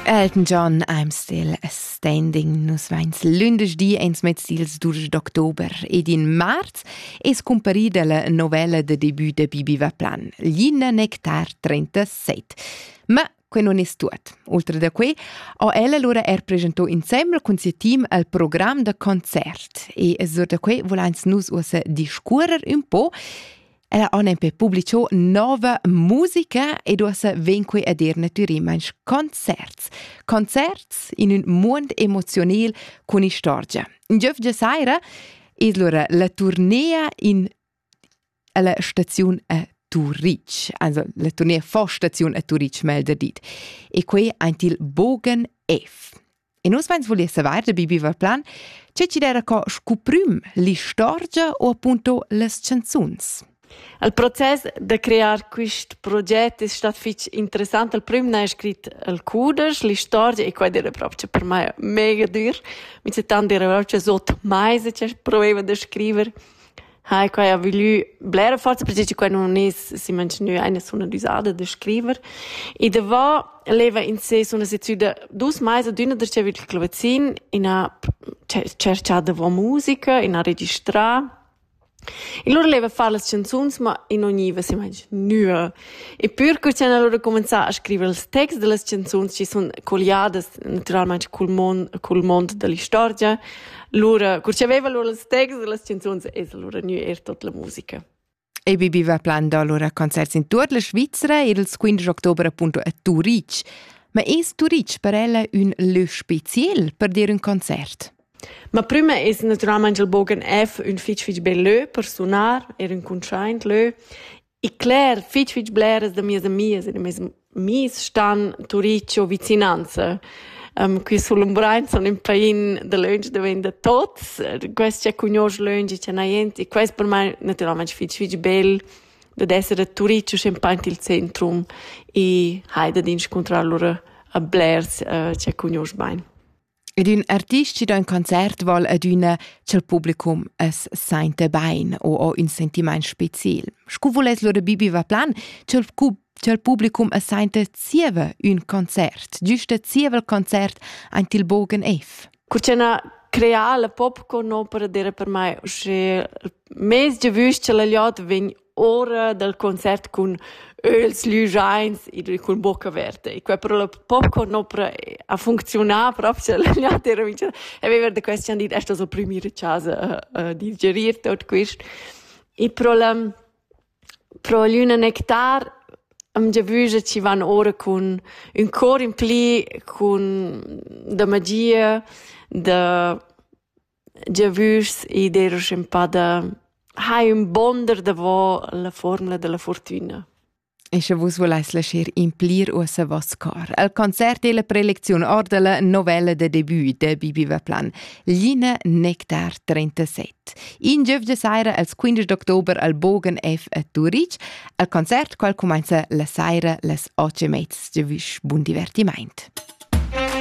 Elton John, I'm Still Standing. Nus vains lundesdì ens mezzils d'october ed in marz es comparida la novella de debut de Bibi Vaplan, Glina Nectar 37. Ma que non es tuot. Oltre da que, o ella lura presentò insieme con sia team al program de concert e sur da que volains nus ussa discuorer un po'. Ella ha nempe pubblicò nova musica ed ossa venque a dir naturimainsch concerts. Concerts in un mond emotionel con istorgia. In giovge saira es lura la turnea in alla stazione a Turic, also la turnea vor stazione a Turic melder dit. E que ein til Bogen F. E nus vains volia savoir de Bibi Vaplan, c'è ci dera co scuprum l'istorgia o appunto les canzuns. Il processo di creare questo progetto è stato interessante. Il primo è scritto il cudes, la storia, e quello era proprio per me mega duro. Mi c'è tanto era proprio sotto mese che provava di scrivere. E quello ha voulu blera forza, perché quello non è, si mangia una sola usata di scrivere. E dopo leva in sé una sezione 2 mesi, d'una der c'è il clavecin, e ha cercato di musica, e ha registrato. E loro leva fare le canzoni, ma in ogni va si mangia nulla. E pur che c'hanno loro cominciato a scrivere il testo delle canzoni, ci sono colliate naturalmente col mondo della storia. Loro, che aveva loro il testo delle canzoni, e loro non era tutta la musica. E Bibi Vaplan da loro concerti in tutta la Svizzera e il 15 ottobre appunto a Turic. Ma è Turic per ella un lieu speciale per dire un concerto? Ma prima è naturalmente il Bogen F un fitch bello per suonar, era un concerto lö. E claro, fitch bleres da mias amias, e da mis stan Turic o vicinanza. Qui sull'Umbrain sono in pain de lunch da venda tots, questo c'è cugnos lunch c'è niente, e questo per me naturalmente fitch bel da essere a Turic o sempre il centrum e haida di incontrare loro a blers c'è cugnos bain. Ed un artist da un concert vol ad una c'è il publicum es sente bain o un sentiment special. Scu voles loro Bibi Vaplan c'è il publicum es sente zieva un concert, giusto zieva il concert an til Bogen F. Cucena crea la popcorn opera dera per me, che mes de vus c'è la liot vegn ora del concert con öls lüjains e con bocca verde. E qua però la popcorn opera a funzionare proprio la liot era vince. E aveva da questo dit è stato il primo casa a digerir tot questo. E pro Glina Nectar am già vus ci van ora con un cor in pli con da magia da già vus e dero un po' da hai un bonder da vo la formula della fortuna. E se vos volais lasciar implir o sa vos cor. Il concert e la prelezione or della novella de debut de Bibi Vaplan, Glina Nectar 37. In giovge saira il 15 ottobre al Bogen F a Turic, il concert qual comincia la saira les 8:30. Buon divertimento.